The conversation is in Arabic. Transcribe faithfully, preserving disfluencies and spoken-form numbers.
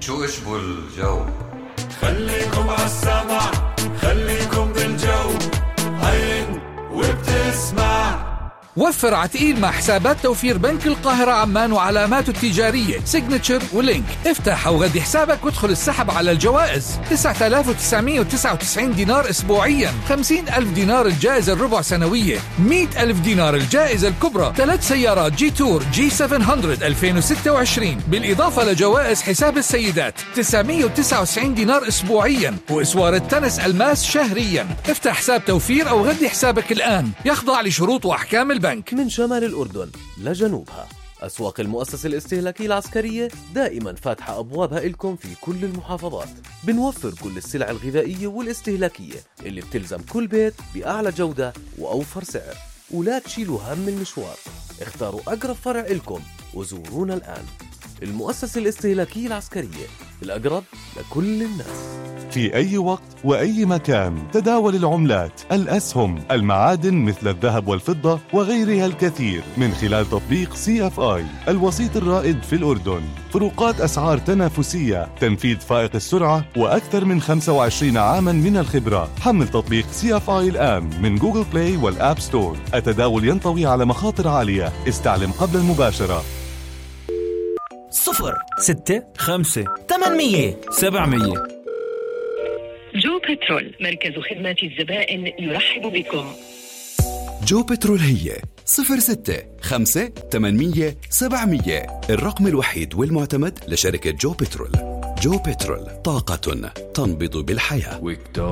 شو اشبه الجو؟ خليكم عالسمع، خليكم بالجو، عين وبتسمع. وفر عتقيل مع حسابات توفير بنك القاهرة عمان وعلاماته التجارية سيجنتشر ولينك. افتح أو غدي حسابك وادخل السحب على الجوائز. تسعة آلاف وتسعمائة وتسعة وتسعين دينار أسبوعيا، خمسين ألف دينار الجائزة الربع سنوية، مئة ألف دينار الجائزة الكبرى، ثلاث سيارات جي تور جي سبعمائة ألفين وستة وعشرين، بالإضافة لجوائز حساب السيدات تسعمائة وتسعة وتسعين دينار أسبوعيا، وإسوار التنس ألماس شهريا. افتح حساب توفير أو غدي حسابك الآن، يخضع لشروط وأحكام البنك. من شمال الأردن لجنوبها، أسواق المؤسسة الاستهلاكية العسكرية دائما فاتحة أبوابها إلكم في كل المحافظات. بنوفر كل السلع الغذائية والاستهلاكية اللي بتلزم كل بيت بأعلى جودة وأوفر سعر، ولا تشيلوا هم المشوار. اختاروا أقرب فرع إلكم وزورونا الآن. المؤسسة الاستهلاكية العسكرية، الأقرب لكل الناس. في أي وقت وأي مكان تداول العملات، الأسهم، المعادن مثل الذهب والفضة وغيرها الكثير من خلال تطبيق سي اف آي، الوسيط الرائد في الأردن. فروقات أسعار تنافسية، تنفيذ فائق السرعة، وأكثر من خمسة وعشرين عاما من الخبرة. حمل تطبيق سي اف آي الآن من جوجل بلاي والآب ستور. التداول ينطوي على مخاطر عالية، استعلم قبل المباشرة. صفر ستة خمسة ثمانمية سبعمية. جو بترول، مركز خدمة الزبائن، يرحب بكم. جو بترول هي صفر ستة خمسة ثمانمية سبعمية، الرقم الوحيد والمعتمد لشركة جو بترول. جو بترول، طاقة تنبض بالحياة.